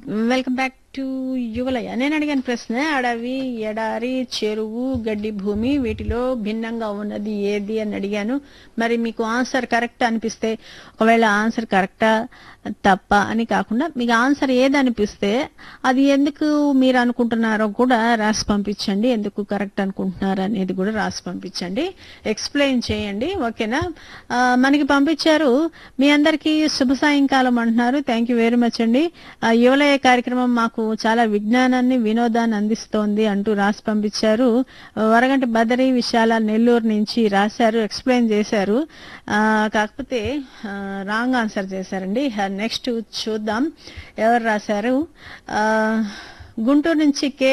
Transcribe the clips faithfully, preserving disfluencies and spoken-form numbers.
Welcome back to యువలయ. నేను అడిగిన ప్రశ్న అడవి, ఎడారి, చెరువు, గడ్డి భూమి వీటిలో భిన్నంగా ఉన్నది ఏది అని అడిగాను. మరి మీకు ఆన్సర్ కరెక్ట్ అనిపిస్తే, ఒకవేళ ఆన్సర్ కరెక్టా తప్ప అని కాకుండా మీకు ఆన్సర్ ఏది అనిపిస్తే అది ఎందుకు మీరు అనుకుంటున్నారో కూడా రాసి పంపించండి. ఎందుకు కరెక్ట్ అనుకుంటున్నారు అనేది కూడా రాసి పంపించండి, ఎక్స్ప్లెయిన్ చేయండి. ఓకేనా? ఆ, మనకి పంపించారు. మీ అందరికీ శుభ సాయంకాలం అంటున్నారు. థ్యాంక్ యూ వెరీ మచ్ అండి. ఆ, యువలయ కార్యక్రమం మాకు చాలా విజ్ఞానాన్ని, వినోదాన్ని అందిస్తోంది అంటూ రాసి పంపించారు. వరగంటి బదరి విశాల నెల్లూరు నుంచి రాశారు, ఎక్స్ప్లెయిన్ చేశారు. ఆ, కాకపోతే రాంగ్ ఆన్సర్ చేశారండి. నెక్స్ట్ చూద్దాం ఎవరు రాశారు. ఆ, గుంటూరు నుంచి కే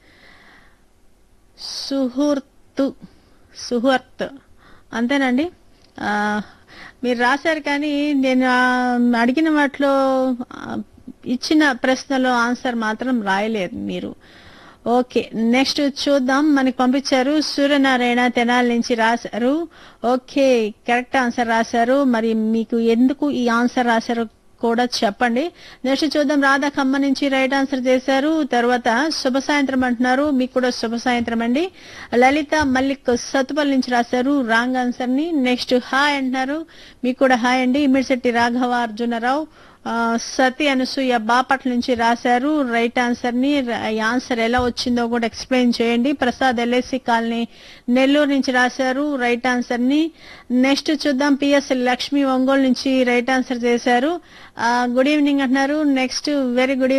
సుహూర్తు సుహూర్త్ అంతేనండి. ఆ, మీరు రాశారు కానీ నేను ఆ, అడిగిన వాటిలో ఆ, ఇచ్చిన ప్రశ్నలో ఆన్సర్ మాత్రం రాయలేదు మీరు. ఓకే, నెక్స్ట్ చూద్దాం. మనకి పంపించారు సూర్యనారాయణ తెనాలి నుంచి రాశారు. ఓకే, కరెక్ట్ ఆన్సర్ రాశారు. మరి మీకు ఎందుకు ఈ ఆన్సర్ రాశారో కూడా చెప్పండి. నెక్స్ట్ చూద్దాం. రాధా ఖమ్మ నుంచి రైట్ ఆన్సర్ చేశారు. తర్వాత శుభ సాయంత్రం అంటున్నారు. మీకు కూడా శుభ సాయంత్రం అండి. లలిత మల్లిక్ సత్తుపల్లి నుంచి రాశారు రాంగ్ ఆన్సర్ ని. నెక్స్ట్ హాయ్ అంటున్నారు. మీకు కూడా హాయ్ అండి. ఇమిడిశెట్టి రాఘవ అర్జునరావు ఆ, సతి అనసూయ బాపట్ల నుంచి రాశారు రైట్ ఆన్సర్ ని. ఈ ఆన్సర్ ఎలా వచ్చిందో కూడా ఎక్స్ప్లెయిన్ చేయండి. ప్రసాద్ ఎల్ఐసి కాలనీ నెల్లూరు నుంచి రాశారు రైట్ ఆన్సర్ ని. నెక్స్ట్ చూద్దాం. పిఎస్ లక్ష్మి ఒంగోలు నుంచి రైట్ ఆన్సర్ చేశారు. గుడ్ ఈవినింగ్ అంటున్నారు. Next very good